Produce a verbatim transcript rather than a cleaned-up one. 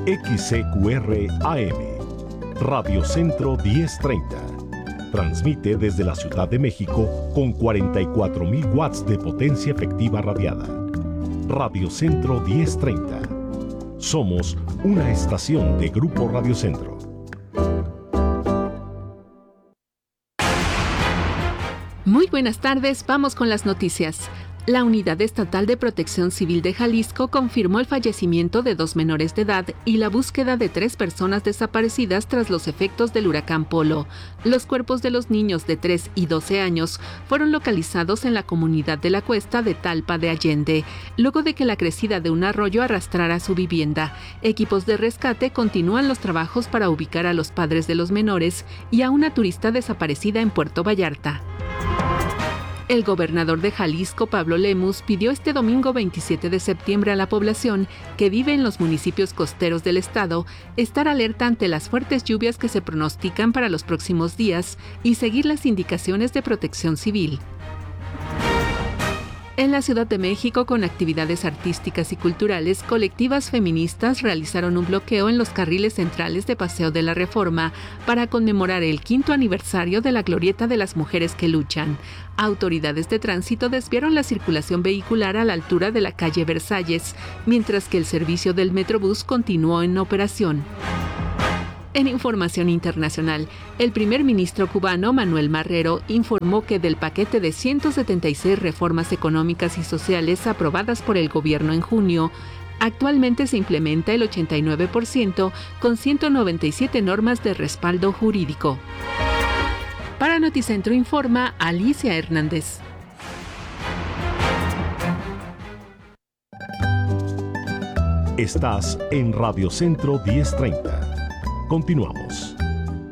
X C Q R A M, Radio Centro diez treinta. Transmite desde la Ciudad de México con cuarenta y cuatro mil watts de potencia efectiva radiada. Radio Centro diez treinta. Somos una estación de Grupo Radio Centro. Muy buenas tardes, vamos con las noticias. La Unidad Estatal de Protección Civil de Jalisco confirmó el fallecimiento de dos menores de edad y la búsqueda de tres personas desaparecidas tras los efectos del huracán Polo. Los cuerpos de los niños de tres y doce años fueron localizados en la comunidad de la Cuesta de Talpa de Allende, luego de que la crecida de un arroyo arrastrara su vivienda. Equipos de rescate continúan los trabajos para ubicar a los padres de los menores y a una turista desaparecida en Puerto Vallarta. El gobernador de Jalisco, Pablo Lemus, pidió este domingo veintisiete de septiembre a la población que vive en los municipios costeros del estado estar alerta ante las fuertes lluvias que se pronostican para los próximos días y seguir las indicaciones de protección civil. En la Ciudad de México, con actividades artísticas y culturales, colectivas feministas realizaron un bloqueo en los carriles centrales de Paseo de la Reforma para conmemorar el quinto aniversario de la Glorieta de las Mujeres que Luchan. Autoridades de tránsito desviaron la circulación vehicular a la altura de la calle Versalles, mientras que el servicio del Metrobús continuó en operación. En información internacional, el primer ministro cubano, Manuel Marrero, informó que del paquete de ciento setenta y seis reformas económicas y sociales aprobadas por el gobierno en junio, actualmente se implementa el ochenta y nueve por ciento con ciento noventa y siete normas de respaldo jurídico. Para Noticentro informa Alicia Hernández. Estás en Radio Centro diez treinta. Continuamos.